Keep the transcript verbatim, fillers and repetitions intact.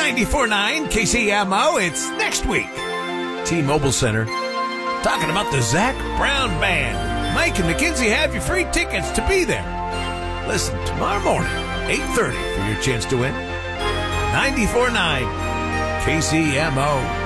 ninety-four point nine K C M O. It's next week. T-Mobile Center. Talking about the Zach Brown Band. Mike and Mackenzie have your free tickets to be there. Listen tomorrow morning, eight thirty, for your chance to win. ninety-four point nine K C M O.